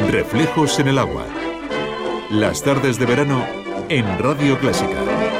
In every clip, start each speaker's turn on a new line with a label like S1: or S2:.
S1: Reflejos en el agua. Las tardes de verano en Radio Clásica.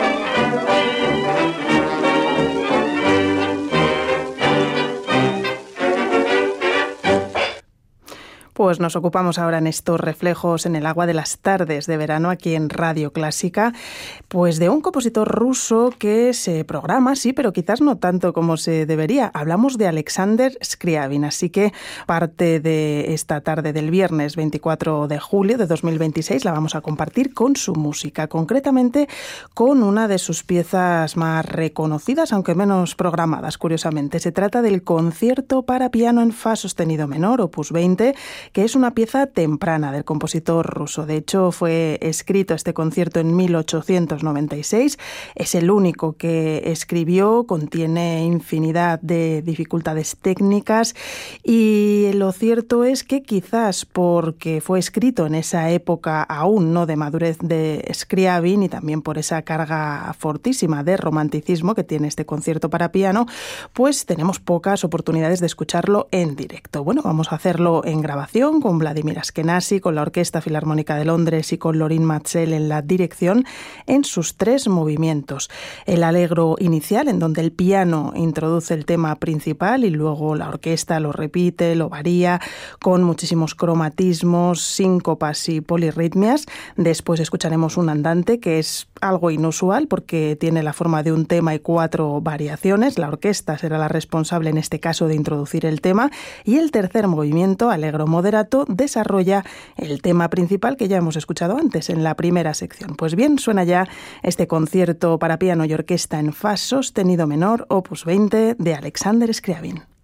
S2: Pues nos ocupamos ahora en estos reflejos en el agua de las tardes de verano aquí en Radio Clásica, pues de un compositor ruso que se programa, sí, pero quizás no tanto como se debería. Hablamos de Alexander Scriabin, así que parte de esta tarde del viernes 24 de julio de 2026 la vamos a compartir con su música, concretamente con una de sus piezas más reconocidas, aunque menos programadas, curiosamente. Se trata del concierto para piano en fa sostenido menor, opus 20, que es una pieza temprana del compositor ruso. De hecho, fue escrito este concierto en 1896. Es el único que escribió, contiene infinidad de dificultades técnicas y lo cierto es que quizás porque fue escrito en esa época aún no de madurez de Scriabin y también por esa carga fortísima de romanticismo que tiene este concierto para piano, pues tenemos pocas oportunidades de escucharlo en directo. Bueno, vamos a hacerlo en grabación con Vladimir Ashkenazy, con la Orquesta Filarmónica de Londres y con Lorin Maazel en la dirección en sus 3 movimientos. El allegro inicial, en donde el piano introduce el tema principal y luego la orquesta lo repite, lo varía, con muchísimos cromatismos, síncopas y polirritmias. Después escucharemos un andante, que es algo inusual porque tiene la forma de un tema y 4 variaciones. La orquesta será la responsable en este caso de introducir el tema. Y el tercer movimiento, allegro moderato, desarrolla el tema principal que ya hemos escuchado antes en la primera sección. Pues bien, suena ya este concierto para piano y orquesta en fa sostenido menor, opus 20, de Alexander Scriabin.